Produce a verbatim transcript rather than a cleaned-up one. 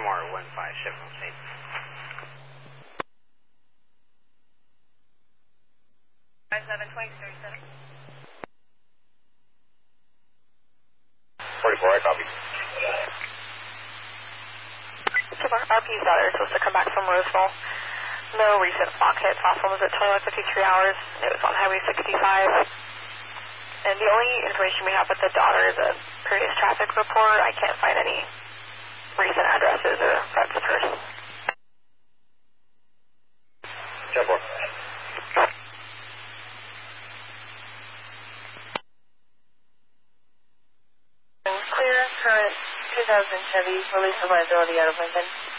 R one five Chevron eight. five seven twenty thirty-seven. forty-four, I copy. R P's daughter is supposed to come back from Roseville. No recent clock hits. Last one was at twenty-one fifty-three hours. It was on Highway sixty-five. And the only information we have with the daughter is a previous traffic report. I can't find any recent addresses or threats of hers. ten four. Clear, current two thousand Chevy, release of liability out of Lincoln.